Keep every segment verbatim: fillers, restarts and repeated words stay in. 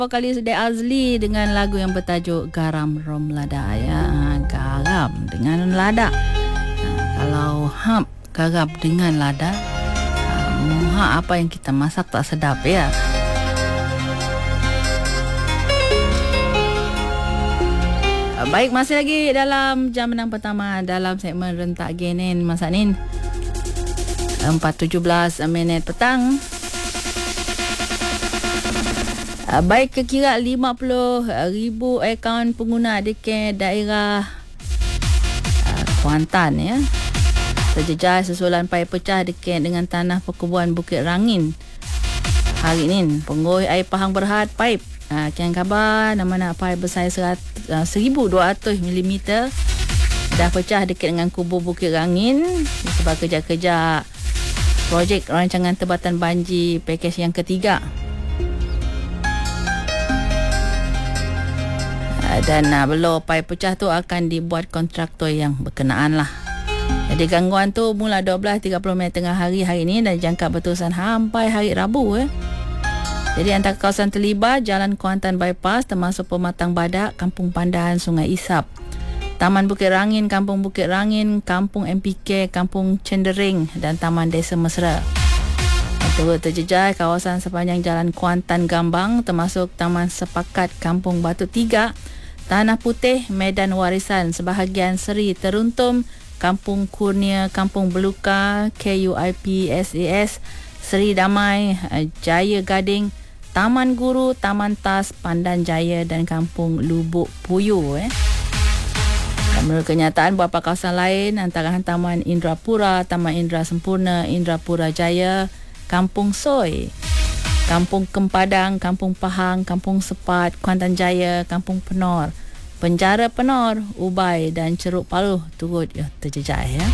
vokalis De Azli dengan lagu yang bertajuk Garam Rom Lada ya. Garam dengan lada. Nah, kalau hap garam dengan lada, muha apa yang kita masak tak sedap ya. Baik, masih lagi dalam jam enam pertama dalam segmen Rentak Genin Masa Nin empat tujuh belas minit petang. Baik, kira lima puluh ribu akaun pengguna dekat daerah Kuantan ya terjejas susulan paip pecah dekat dengan tanah perkubuan Bukit Rangin hari ini. Penggoi air Pahang Berhad paip Uh, kian khabar nama nak paip bersaiz uh, seribu dua ratus milimeter dah pecah dekat dengan kubur Bukit Rangin sebab kerja-kerja projek rancangan Tebatan Banjir pakej yang ketiga. Uh, dan uh, belum paip pecah tu akan dibuat kontraktor yang berkenaan lah. Jadi gangguan tu mula dua belas tiga puluh minit tengah hari hari ini dan jangka berterusan sampai hari Rabu eh. Jadi antara kawasan terlibat Jalan Kuantan Bypass termasuk Pematang Badak, Kampung Pandahan, Sungai Isap, Taman Bukit Rangin, Kampung Bukit Rangin, Kampung M P K, Kampung Cendering dan Taman Desa Mesra. Turut terjejas kawasan sepanjang Jalan Kuantan Gambang termasuk Taman Sepakat, Kampung Batu Tiga, Tanah Putih, Medan Warisan, sebahagian Seri Teruntum, Kampung Kurnia, Kampung Beluka, K U I P S A S, Seri Damai, Jaya Gading, Taman Guru, Taman Tas, Pandan Jaya dan Kampung Lubuk Puyu eh. Dan menurut kenyataan beberapa kawasan lain antara Taman Indrapura, Taman Indra Sempurna, Indrapura Jaya, Kampung Soy, Kampung Kempadang, Kampung Pahang, Kampung Sepat, Kuantan Jaya, Kampung Penor, Penjara Penor, Ubai dan Ceruk Paluh turut ya, terjejas ya.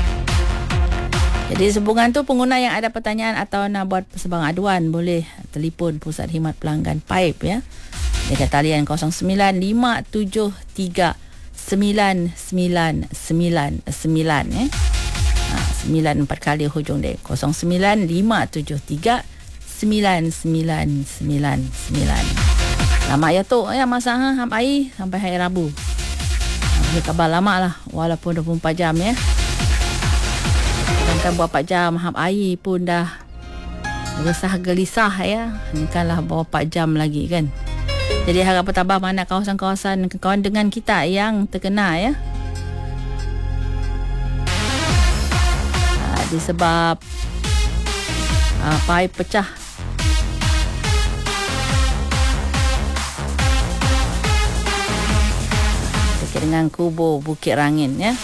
Jadi sambungan tu pengguna yang ada pertanyaan atau nak buat persembahang aduan boleh telefon Pusat Khidmat Pelanggan Paip ya. Dekat talian kosong sembilan lima tujuh tiga sembilan sembilan sembilan sembilan eh. Ha, sembilan empat kali hujung dia. kosong sembilan lima tujuh tiga sembilan sembilan sembilan sembilan. Lama ya tu ya masa ha sampai sampai hari Rabu. Ini kabar lama lah walaupun dua puluh empat jam ya. Kan berapa jam hap air pun dah resah gelisah ya. Ni kanlah berapa jam lagi kan. Jadi harap bertabah mana kawasan-kawasan kawan dengan kita yang terkena ya. Ha, disebab ha, paip pecah. Dekat dengan kubur Bukit Rangin ya.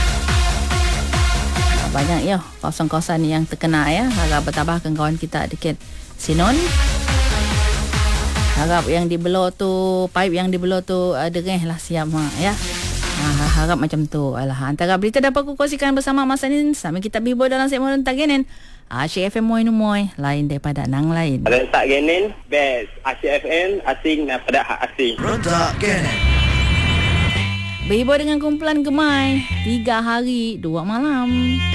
Banyak ya kawasan-kawasan yang terkena ya. Harap bertabahkan kawan kita dekat Sinon. Harap yang dibelor tu, pipe yang dibelor tu uh, dereh lah siap ha, ya. Ha, harap macam tu. Alah, antara berita dapat aku kongsikan bersama Masa Nin sambil kita bibur dalam segmen Rentak Genin. Asyik F M Moy Numoy lain daripada nang lain. Rentak Genin best. Asyik F M asing daripada hak asing. Rentak Genin. Bibur dengan kumpulan Gemai tiga hari dua malam.